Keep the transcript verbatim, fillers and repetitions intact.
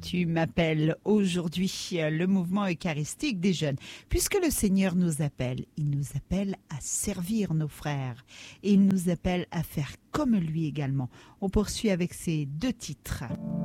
Tu m'appelles aujourd'hui, le mouvement eucharistique des jeunes. Puisque le Seigneur nous appelle, il nous appelle à servir nos frères et il nous appelle à faire comme lui également. On poursuit avec ces deux titres.